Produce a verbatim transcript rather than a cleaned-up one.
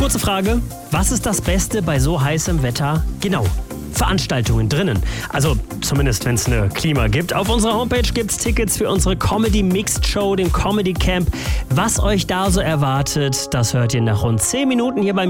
Kurze Frage, was ist das Beste bei so heißem Wetter? Genau, Veranstaltungen drinnen. Also zumindest, wenn es eine Klima gibt. Auf unserer Homepage gibt es Tickets für unsere Comedy Mixed Show, dem Comedy Camp. Was euch da so erwartet, das hört ihr nach rund zehn Minuten hier bei